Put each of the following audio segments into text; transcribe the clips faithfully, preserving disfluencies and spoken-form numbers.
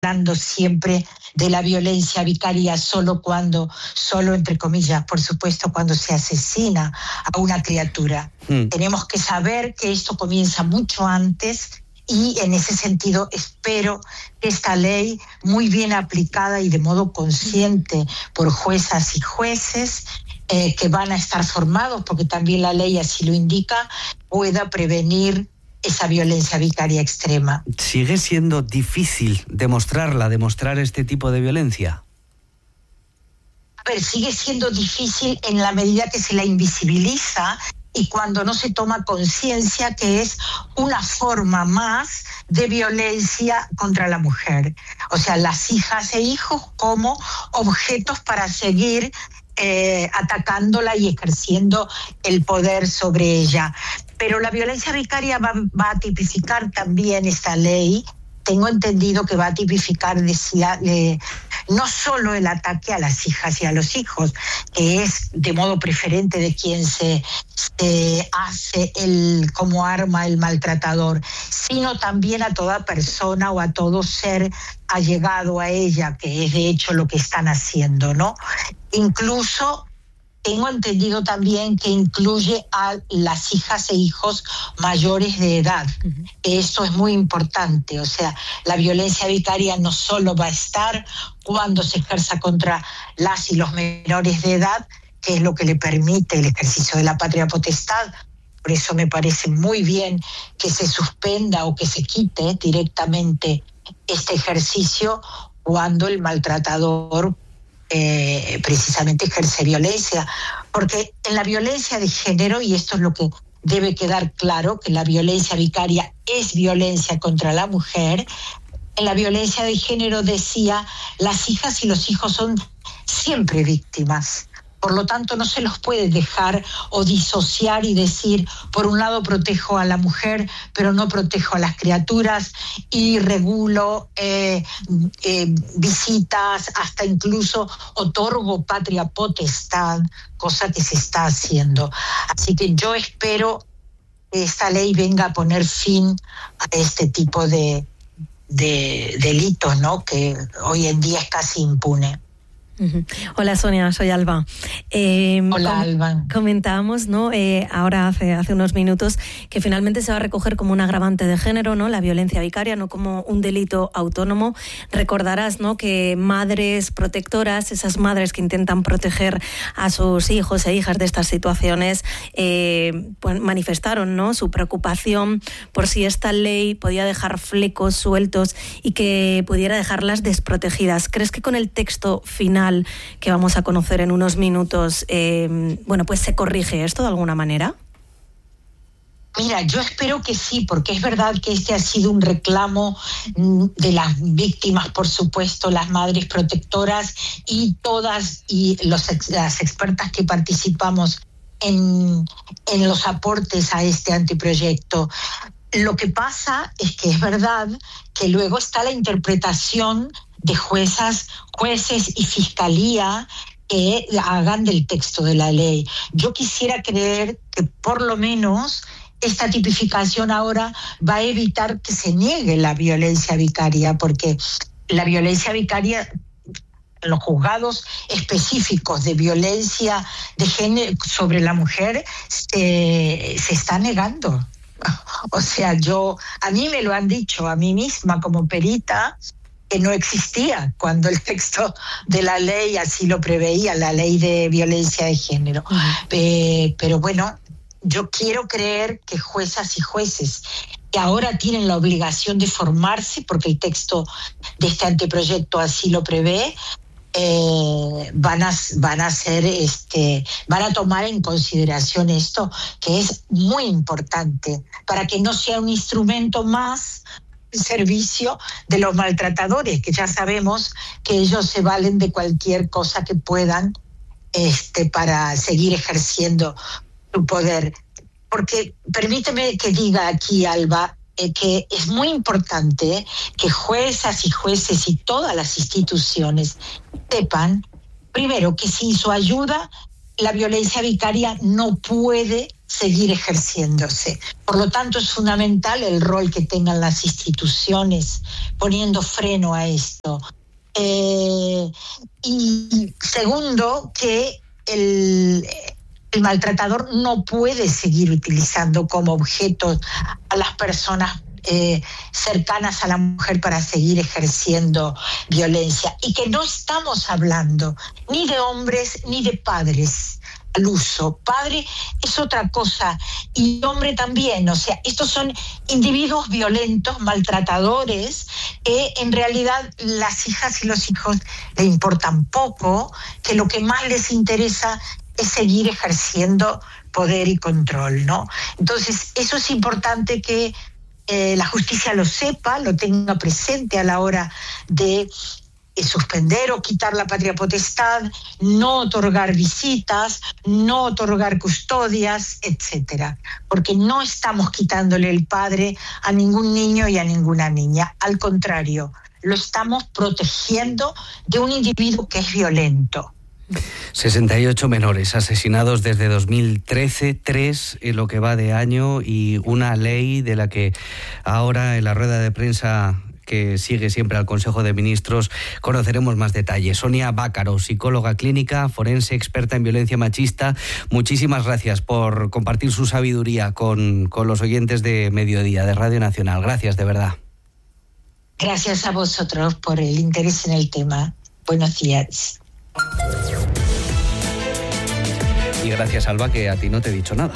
hablando siempre de la violencia vicaria solo cuando, solo entre comillas, por supuesto, cuando se asesina a una criatura. Mm. Tenemos que saber que esto comienza mucho antes y en ese sentido espero que esta ley, muy bien aplicada y de modo consciente por juezas y jueces, eh, que van a estar formados, porque también la ley así lo indica, pueda prevenir esa violencia vicaria extrema. ¿Sigue siendo difícil demostrarla, demostrar este tipo de violencia? A ver, sigue siendo difícil en la medida que se la invisibiliza y cuando no se toma conciencia que es una forma más de violencia contra la mujer. O sea, las hijas e hijos como objetos para seguir eh, atacándola y ejerciendo el poder sobre ella. Pero la violencia vicaria va, va a tipificar también esta ley. Tengo entendido que va a tipificar, decía, eh, no solo el ataque a las hijas y a los hijos, que es de modo preferente de quien se, se hace el, como arma el maltratador, sino también a toda persona o a todo ser allegado a ella, que es de hecho lo que están haciendo, ¿no? Incluso tengo entendido también que incluye a las hijas e hijos mayores de edad. Uh-huh. Eso es muy importante. O sea, la violencia vicaria no solo va a estar cuando se ejerza contra las y los menores de edad, que es lo que le permite el ejercicio de la patria potestad. Por eso me parece muy bien que se suspenda o que se quite directamente este ejercicio cuando el maltratador Eh, precisamente ejerce violencia, porque en la violencia de género, y esto es lo que debe quedar claro, que la violencia vicaria es violencia contra la mujer, en la violencia de género decía, las hijas y los hijos son siempre víctimas. Por lo tanto, no se los puede dejar o disociar y decir, por un lado protejo a la mujer, pero no protejo a las criaturas y regulo eh, eh, visitas, hasta incluso otorgo patria potestad, cosa que se está haciendo. Así que yo espero que esta ley venga a poner fin a este tipo de, de delitos, ¿no? Que hoy en día es casi impune. Uh-huh. Hola Sonia, soy Alba. Eh, Hola com- Alba. Comentábamos, ¿no? Eh, ahora hace, hace unos minutos que finalmente se va a recoger como un agravante de género, ¿no? La violencia vicaria, no como un delito autónomo. Recordarás, ¿no? Que madres protectoras, esas madres que intentan proteger a sus hijos e hijas de estas situaciones, eh, pues manifestaron, ¿no? Su preocupación por si esta ley podía dejar flecos sueltos y que pudiera dejarlas desprotegidas. ¿Crees que con el texto final que vamos a conocer en unos minutos, eh, bueno, pues se corrige esto de alguna manera? Mira, yo espero que sí, porque es verdad que este ha sido un reclamo de las víctimas, por supuesto, las madres protectoras y todas y los, las expertas que participamos en, en los aportes a este anteproyecto. Lo que pasa es que es verdad que luego está la interpretación de juezas, jueces y fiscalía que hagan del texto de la ley. Yo quisiera creer que por lo menos esta tipificación ahora va a evitar que se niegue la violencia vicaria, porque la violencia vicaria en los juzgados específicos de violencia de género sobre la mujer se, se está negando. O sea, yo, a mí me lo han dicho, a mí misma como perita, que no existía cuando el texto de la ley así lo preveía, la ley de violencia de género. Uh-huh. Eh, pero bueno, yo quiero creer que juezas y jueces que ahora tienen la obligación de formarse, porque el texto de este anteproyecto así lo prevé, eh, van a van a hacer este van a tomar en consideración esto, que es muy importante para que no sea un instrumento más servicio de los maltratadores, que ya sabemos que ellos se valen de cualquier cosa que puedan este, para seguir ejerciendo su poder. Porque permíteme que diga aquí, Alba, eh, que es muy importante eh, que juezas y jueces y todas las instituciones sepan, primero, que sin su ayuda la violencia vicaria no puede seguir ejerciéndose. Por lo tanto, es fundamental el rol que tengan las instituciones poniendo freno a esto. Eh, y segundo, que el, el maltratador no puede seguir utilizando como objeto a las personas eh, cercanas a la mujer para seguir ejerciendo violencia, y que no estamos hablando ni de hombres ni de padres al uso. Padre es otra cosa y hombre también. O sea, estos son individuos violentos, maltratadores, que en realidad las hijas y los hijos le importan poco, que lo que más les interesa es seguir ejerciendo poder y control, ¿no? Entonces, eso es importante que eh, la justicia lo sepa, lo tenga presente a la hora de suspender o quitar la patria potestad, no otorgar visitas, no otorgar custodias, etcétera, porque no estamos quitándole el padre a ningún niño y a ninguna niña. Al contrario, lo estamos protegiendo de un individuo que es violento. sesenta y ocho menores asesinados desde dos mil trece, tres en lo que va de año, y una ley de la que ahora en la rueda de prensa que sigue siempre al Consejo de Ministros conoceremos más detalles. Sonia Bácaro, psicóloga clínica, forense, experta en violencia machista, muchísimas gracias por compartir su sabiduría con, con los oyentes de Mediodía, de Radio Nacional. Gracias, de verdad. Gracias a vosotros por el interés en el tema. Buenos días. Y gracias, Alba, que a ti no te he dicho nada.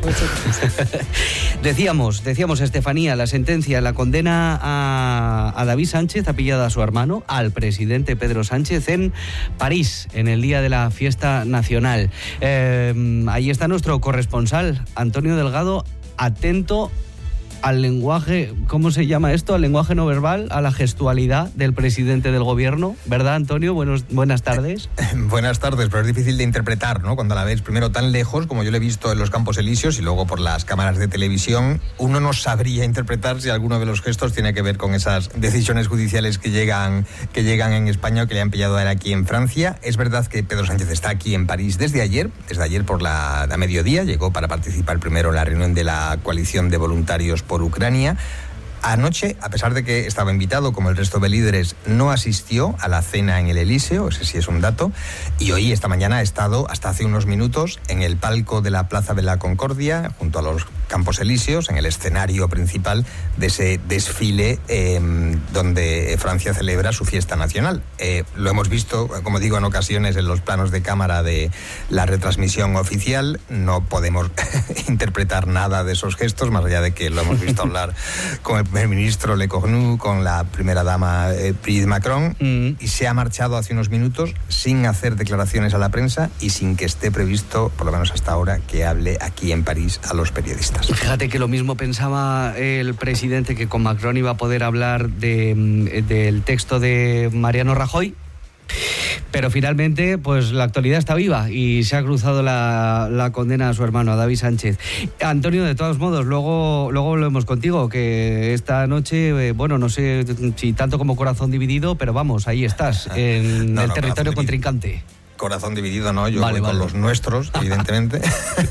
decíamos, decíamos, Estefanía, la sentencia, la condena a, a David Sánchez, ha pillado a su hermano, al presidente Pedro Sánchez, en París, en el día de la fiesta nacional. Eh, ahí está nuestro corresponsal, Antonio Delgado, atento al lenguaje, ¿cómo se llama esto? Al lenguaje no verbal, a la gestualidad del presidente del gobierno, ¿verdad, Antonio? Buenos, buenas tardes. Buenas tardes, pero es difícil de interpretar, ¿no? Cuando la ves primero tan lejos, como yo lo he visto en los Campos Elíseos, y luego por las cámaras de televisión, uno no sabría interpretar si alguno de los gestos tiene que ver con esas decisiones judiciales que llegan, que llegan en España o que le han pillado a él aquí en Francia. Es verdad que Pedro Sánchez está aquí en París desde ayer, desde ayer por la a mediodía, llegó para participar primero en la reunión de la coalición de voluntarios por Ucrania. Anoche, a pesar de que estaba invitado, como el resto de líderes, no asistió a la cena en el Elíseo, ese sí es un dato, y hoy, esta mañana, ha estado, hasta hace unos minutos, en el palco de la Plaza de la Concordia, junto a los Campos Elíseos, en el escenario principal de ese desfile eh, donde Francia celebra su fiesta nacional. Eh, lo hemos visto, como digo, en ocasiones en los planos de cámara de la retransmisión oficial. No podemos interpretar nada de esos gestos, más allá de que lo hemos visto hablar con el primer ministro Le Cornu, con la primera dama eh, Brigitte Macron, mm. y se ha marchado hace unos minutos sin hacer declaraciones a la prensa y sin que esté previsto, por lo menos hasta ahora, que hable aquí en París a los periodistas. Fíjate que lo mismo pensaba el presidente, que con Macron iba a poder hablar de, del texto de Mariano Rajoy, pero finalmente pues la actualidad está viva y se ha cruzado la, la condena a su hermano, a David Sánchez. Antonio, de todos modos, luego, luego volvemos contigo, que esta noche, eh, bueno, no sé si tanto como corazón dividido, pero vamos, ahí estás, en no, el no, territorio contrincante. Corazón dividido, no, yo vale, voy vale. con los nuestros, evidentemente.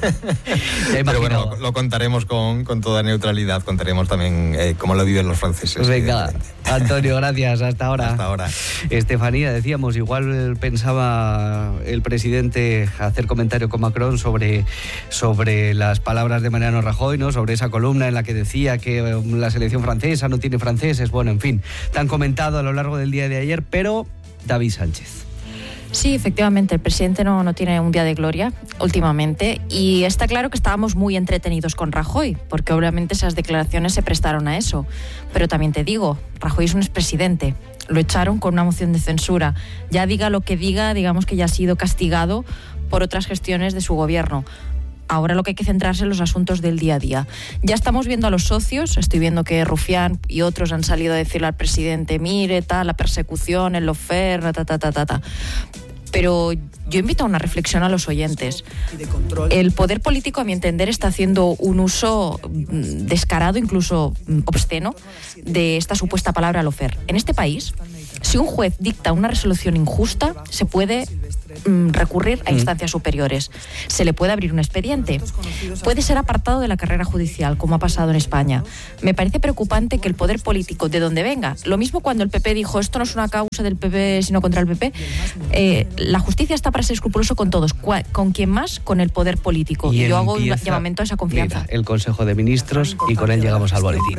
Pero bueno, lo contaremos con, con toda neutralidad, contaremos también eh, cómo lo viven los franceses. Venga, Antonio, gracias, hasta ahora. Hasta ahora. Estefanía, decíamos, igual pensaba el presidente hacer comentario con Macron sobre, sobre las palabras de Mariano Rajoy, ¿no? Sobre esa columna en la que decía que la selección francesa no tiene franceses, bueno, en fin, tan comentado a lo largo del día de ayer, pero David Sánchez. Sí, efectivamente, el presidente no, no tiene un día de gloria últimamente, y está claro que estábamos muy entretenidos con Rajoy, porque obviamente esas declaraciones se prestaron a eso. Pero también te digo, Rajoy es un expresidente, lo echaron con una moción de censura. Ya diga lo que diga, digamos que ya ha sido castigado por otras gestiones de su gobierno. Ahora lo que hay que centrarse en los asuntos del día a día. Ya estamos viendo a los socios, estoy viendo que Rufián y otros han salido a decirle al presidente, mire, tal, la persecución, el lawfare, ta, ta, ta, ta, ta. Pero yo invito a una reflexión a los oyentes. El poder político, a mi entender, está haciendo un uso descarado, incluso obsceno, de esta supuesta palabra lawfare. En este país, si un juez dicta una resolución injusta, se puede mm, recurrir a instancias superiores. Se le puede abrir un expediente. Puede ser apartado de la carrera judicial, como ha pasado en España. Me parece preocupante que el poder político, de donde venga, lo mismo cuando el P P dijo esto no es una causa del P P sino contra el P P, eh, la justicia está para ser escrupuloso con todos. ¿Con quién más? Con el poder político. Y, y yo hago un llamamiento a esa confianza. El Consejo de Ministros y con él llegamos al boletín.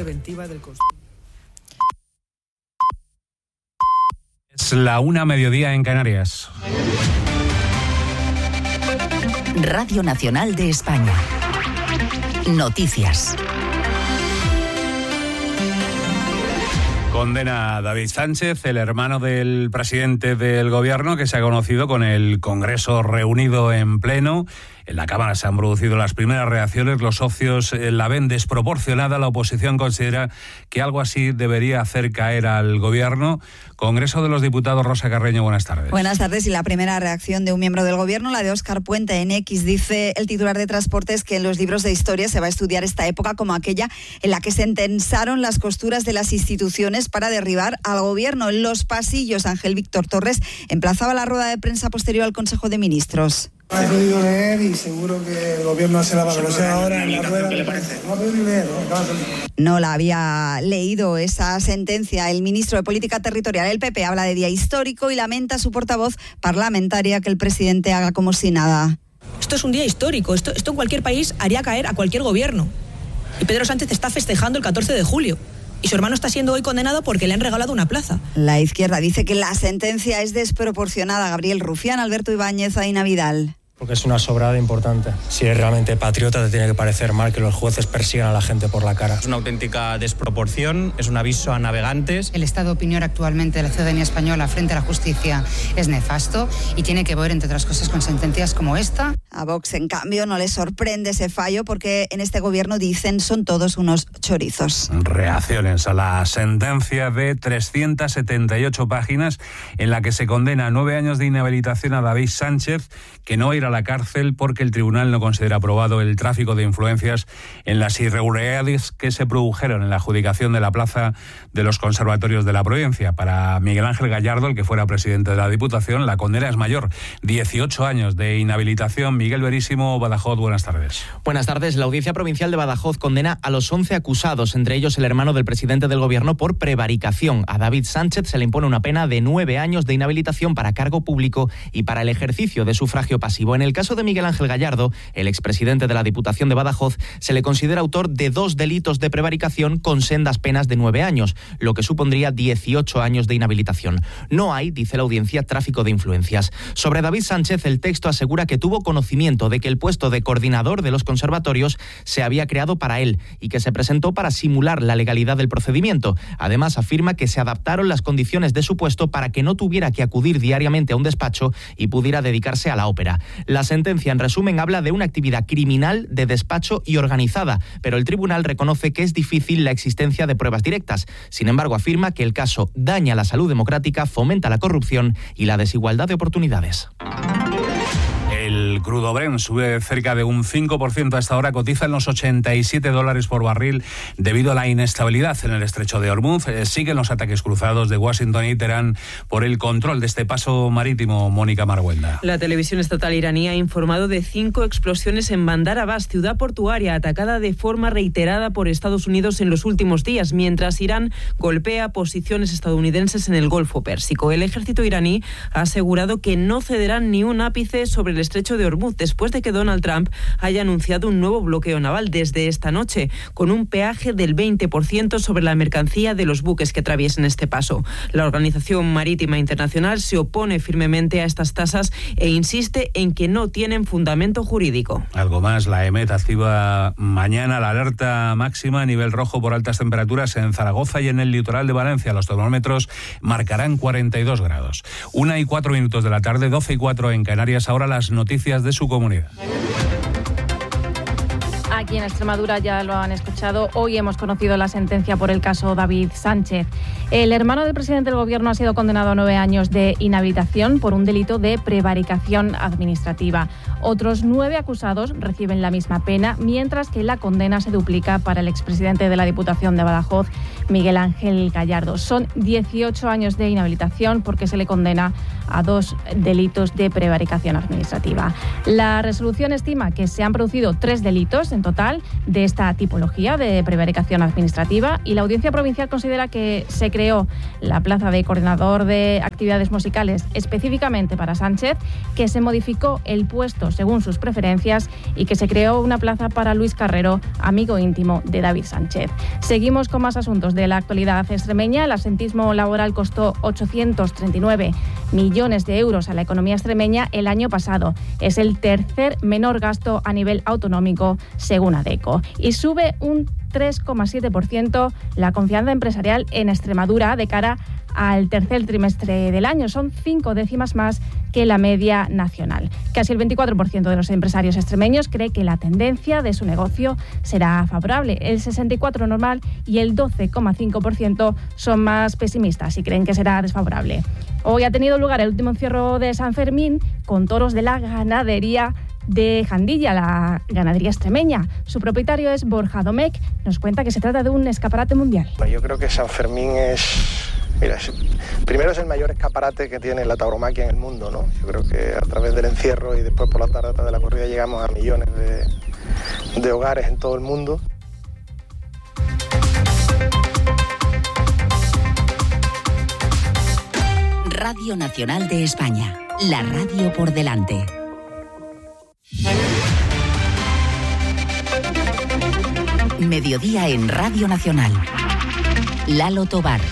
Es la una mediodía en Canarias. Radio Nacional de España. Noticias. Condena a David Sánchez, el hermano del presidente del gobierno, que se ha conocido con el Congreso reunido en pleno. En la Cámara se han producido las primeras reacciones, los socios la ven desproporcionada, la oposición considera que algo así debería hacer caer al gobierno. Congreso de los Diputados, Rosa Carreño, buenas tardes. Buenas tardes, y la primera reacción de un miembro del gobierno, la de Óscar Puente en X, dice el titular de Transportes que en los libros de historia se va a estudiar esta época como aquella en la que se entensaron las costuras de las instituciones para derribar al gobierno. En los pasillos, Ángel Víctor Torres emplazaba la rueda de prensa posterior al Consejo de Ministros. He podido leer y seguro que el gobierno hace la valoración ahora en la rueda. ¿Qué le parece? No ha podido leer, ¿no? No la había leído esa sentencia. El ministro de Política Territorial, el P P, habla de día histórico y lamenta a su portavoz parlamentaria que el presidente haga como si nada. Esto es un día histórico. Esto, esto en cualquier país haría caer a cualquier gobierno. Y Pedro Sánchez está festejando el catorce de julio. Y su hermano está siendo hoy condenado porque le han regalado una plaza. La izquierda dice que la sentencia es desproporcionada. Gabriel Rufián, Alberto Ibáñez, Aina Vidal. Porque es una sobrada importante. Si eres realmente patriota, te tiene que parecer mal que los jueces persigan a la gente por la cara. Es una auténtica desproporción, es un aviso a navegantes. El estado de opinión actualmente de la ciudadanía española frente a la justicia es nefasto y tiene que ver, entre otras cosas, con sentencias como esta. A Vox, en cambio, no le sorprende ese fallo porque en este gobierno dicen son todos unos chorizos. Reacciones a la sentencia de trescientas setenta y ocho páginas en la que se condena a nueve años de inhabilitación a David Sánchez, que no irá a la cárcel porque el tribunal no considera aprobado el tráfico de influencias en las irregularidades que se produjeron en la adjudicación de la plaza de los conservatorios de la Providencia. Para Miguel Ángel Gallardo, el que fuera presidente de la Diputación, la condena es mayor, dieciocho años de inhabilitación. Miguel Verísimo, Badajoz, buenas tardes. Buenas tardes. La Audiencia Provincial de Badajoz condena a los once acusados, entre ellos el hermano del presidente del gobierno, por prevaricación. A David Sánchez se le impone una pena de nueve años de inhabilitación para cargo público y para el ejercicio de sufragio pasivo. En el caso de Miguel Ángel Gallardo, el expresidente de la Diputación de Badajoz, se le considera autor de dos delitos de prevaricación con sendas penas de nueve años, lo que supondría dieciocho años de inhabilitación. No hay, dice la audiencia, tráfico de influencias. Sobre David Sánchez, el texto asegura que tuvo conocimiento de que el puesto de coordinador de los conservatorios se había creado para él y que se presentó para simular la legalidad del procedimiento. Además, afirma que se adaptaron las condiciones de su puesto para que no tuviera que acudir diariamente a un despacho y pudiera dedicarse a la ópera. La sentencia, en resumen, habla de una actividad criminal de despacho y organizada, pero el tribunal reconoce que es difícil la existencia de pruebas directas. Sin embargo, afirma que el caso daña la salud democrática, fomenta la corrupción y la desigualdad de oportunidades. El crudo Brent sube cerca de un cinco por ciento a esta hora, cotiza en los ochenta y siete dólares por barril debido a la inestabilidad en el estrecho de Hormuz. Eh, siguen los ataques cruzados de Washington y Teherán por el control de este paso marítimo. Mónica Marguenda. La televisión estatal iraní ha informado de cinco explosiones en Bandar Abbas, ciudad portuaria atacada de forma reiterada por Estados Unidos en los últimos días, mientras Irán golpea posiciones estadounidenses en el Golfo Pérsico. El ejército iraní ha asegurado que no cederán ni un ápice sobre el estrecho de Hormuz después de que Donald Trump haya anunciado un nuevo bloqueo naval desde esta noche, con un peaje del veinte por ciento sobre la mercancía de los buques que atraviesen este paso. La Organización Marítima Internacional se opone firmemente a estas tasas e insiste en que no tienen fundamento jurídico. Algo más, la EMET activa mañana la alerta máxima a nivel rojo por altas temperaturas en Zaragoza y en el litoral de Valencia. Los termómetros marcarán cuarenta y dos grados. Una y cuatro minutos de la tarde, doce y cuatro en Canarias. Ahora las noticias de su comunidad. Aquí en Extremadura ya lo han escuchado. Hoy hemos conocido la sentencia por el caso David Sánchez. El hermano del presidente del gobierno ha sido condenado a nueve años de inhabilitación por un delito de prevaricación administrativa. Otros nueve acusados reciben la misma pena, mientras que la condena se duplica para el expresidente de la Diputación de Badajoz, Miguel Ángel Gallardo. Son dieciocho años de inhabilitación porque se le condena a dos delitos de prevaricación administrativa. La resolución estima que se han producido tres delitos en total de esta tipología de prevaricación administrativa y la Audiencia Provincial considera que se creó la plaza de coordinador de actividades musicales específicamente para Sánchez, que se modificó el puesto según sus preferencias y que se creó una plaza para Luis Carrero, amigo íntimo de David Sánchez. Seguimos con más asuntos de la actualidad extremeña. El absentismo laboral costó ochocientos treinta y nueve millones de euros a la economía extremeña el año pasado. Es el tercer menor gasto a nivel autonómico, según ADECO. Y sube un tres coma siete por ciento la confianza empresarial en Extremadura de cara al tercer trimestre del año. Son cinco décimas más que la media nacional. Casi el veinticuatro por ciento de los empresarios extremeños cree que la tendencia de su negocio será favorable, el sesenta y cuatro por ciento normal y el doce coma cinco por ciento son más pesimistas y creen que será desfavorable. Hoy ha tenido lugar el último encierro de San Fermín con toros de la ganadería de Jandilla, la ganadería extremeña. Su propietario es Borja Domecq. Nos cuenta que se trata de un escaparate mundial. Yo creo que San Fermín es... Mira, es, primero es el mayor escaparate que tiene la tauromaquia en el mundo, ¿no? Yo creo que a través del encierro y después por la tarde de la corrida llegamos a millones de, de hogares en todo el mundo. Radio Nacional de España, la radio por delante. Mediodía en Radio Nacional. Lalo Tobar.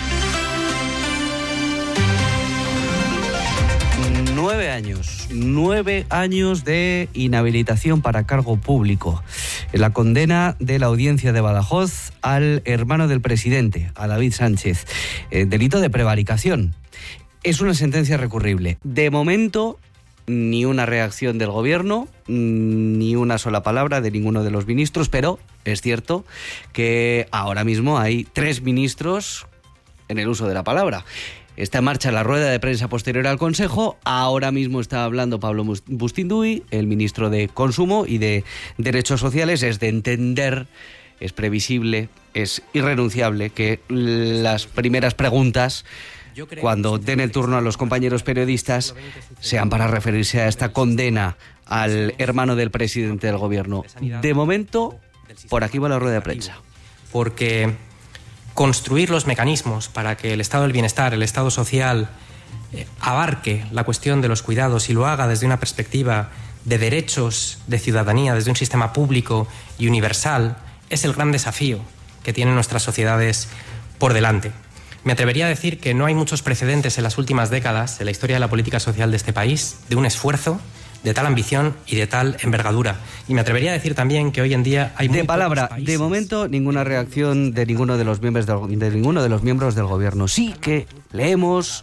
Nueve años, nueve años de inhabilitación para cargo público. La condena de la Audiencia de Badajoz al hermano del presidente, a David Sánchez. Eh, delito de prevaricación. Es una sentencia recurrible. De momento, ni una reacción del gobierno, ni una sola palabra de ninguno de los ministros, pero es cierto que ahora mismo hay tres ministros en el uso de la palabra. Está en marcha la rueda de prensa posterior al Consejo. Ahora mismo está hablando Pablo Bustinduy, el ministro de Consumo y de Derechos Sociales. Es de entender, es previsible, es irrenunciable que las primeras preguntas, cuando den el turno a los compañeros periodistas, sean para referirse a esta condena al hermano del presidente del gobierno. De momento, por aquí va la rueda de prensa. Porque construir los mecanismos para que el estado del bienestar, el estado social, eh, abarque la cuestión de los cuidados y lo haga desde una perspectiva de derechos de ciudadanía, desde un sistema público y universal, es el gran desafío que tienen nuestras sociedades por delante. Me atrevería a decir que no hay muchos precedentes en las últimas décadas en la historia de la política social de este país de un esfuerzo de tal ambición y de tal envergadura. Y me atrevería a decir también que hoy en día hay muy de palabra, países... de momento ninguna reacción de ninguno de los miembros del, de ninguno de los miembros del gobierno. Sí que leemos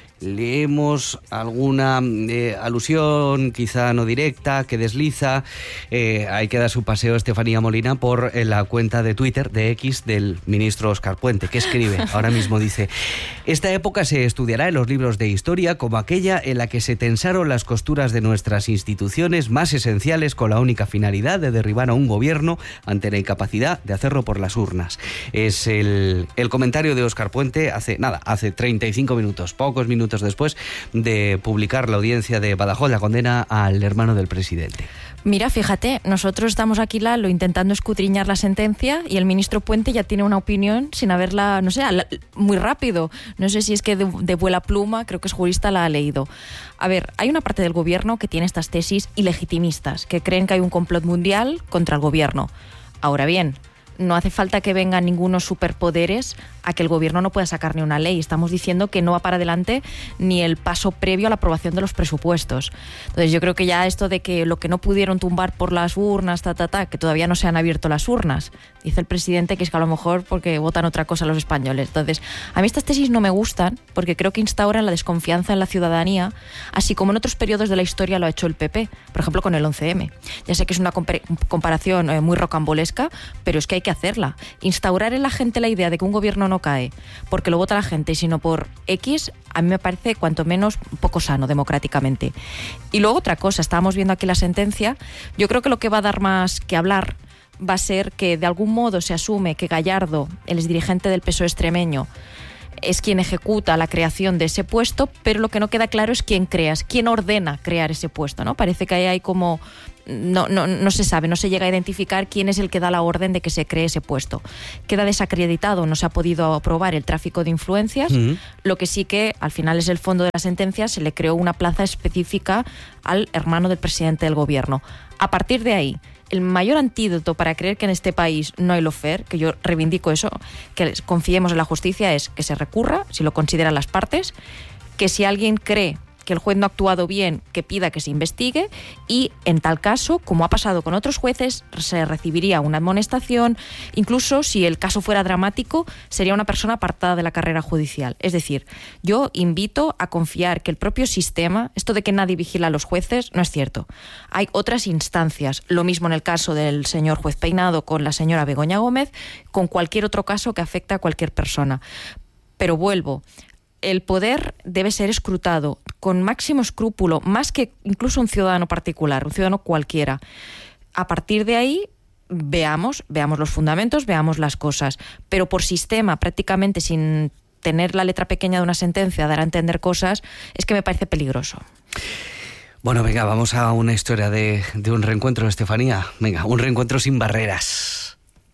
leemos alguna eh, alusión, quizá no directa, que desliza. Eh, ahí queda su paseo Estefanía Molina por eh, la cuenta de Twitter de X del ministro Óscar Puente, que escribe, ahora mismo dice: esta época se estudiará en los libros de historia como aquella en la que se tensaron las costuras de nuestras instituciones más esenciales con la única finalidad de derribar a un gobierno ante la incapacidad de hacerlo por las urnas. Es el, el comentario de Óscar Puente hace, nada, hace treinta y cinco minutos, pocos minutos después de publicar la Audiencia de Badajoz la condena al hermano del presidente. Mira, fíjate, nosotros estamos aquí, Lalo, intentando escudriñar la sentencia y el ministro Puente ya tiene una opinión sin haberla, no sé, muy rápido. No sé si es que de, de vuela pluma, creo que es jurista, la ha leído. A ver, hay una parte del gobierno que tiene estas tesis ilegitimistas, que creen que hay un complot mundial contra el gobierno. Ahora bien, no hace falta que vengan ningunos superpoderes a que el gobierno no pueda sacar ni una ley. Estamos diciendo que no va para adelante ni el paso previo a la aprobación de los presupuestos. Entonces yo creo que ya esto de que lo que no pudieron tumbar por las urnas, ta, ta, ta, que todavía no se han abierto las urnas, dice el presidente que es que a lo mejor porque votan otra cosa los españoles. Entonces, a mí estas tesis no me gustan porque creo que instauran la desconfianza en la ciudadanía, así como en otros periodos de la historia lo ha hecho el P P, por ejemplo con el once eme. Ya sé que es una comparación muy rocambolesca, pero es que hay que hacerla. Instaurar en la gente la idea de que un gobierno no cae porque lo vota la gente, sino por X, a mí me parece cuanto menos poco sano democráticamente. Y luego otra cosa, estábamos viendo aquí la sentencia, yo creo que lo que va a dar más que hablar va a ser que de algún modo se asume que Gallardo, el exdirigente del P S O E extremeño, es quien ejecuta la creación de ese puesto, pero lo que no queda claro es quién crea, quién ordena crear ese puesto, ¿no? Parece que ahí hay como... No, no, no se sabe, no se llega a identificar quién es el que da la orden de que se cree ese puesto. Queda desacreditado, no se ha podido aprobar el tráfico de influencias, uh-huh. Lo que sí que al final es el fondo de la sentencia, se le creó una plaza específica al hermano del presidente del gobierno. A partir de ahí, el mayor antídoto para creer que en este país no hay lawfare, que yo reivindico eso, que confiemos en la justicia, es que se recurra, si lo consideran las partes, que si alguien cree que el juez no ha actuado bien, que pida que se investigue y, en tal caso, como ha pasado con otros jueces, se recibiría una amonestación, incluso si el caso fuera dramático, sería una persona apartada de la carrera judicial. Es decir, yo invito a confiar que el propio sistema, esto de que nadie vigila a los jueces, no es cierto. Hay otras instancias, lo mismo en el caso del señor juez Peinado con la señora Begoña Gómez, con cualquier otro caso que afecta a cualquier persona. Pero vuelvo, el poder debe ser escrutado con máximo escrúpulo, más que incluso un ciudadano particular, un ciudadano cualquiera. A partir de ahí, veamos, veamos los fundamentos, veamos las cosas. Pero por sistema, prácticamente sin tener la letra pequeña de una sentencia, dar a entender cosas, es que me parece peligroso. Bueno, venga, vamos a una historia de, de un reencuentro, Estefanía. Venga, un reencuentro sin barreras.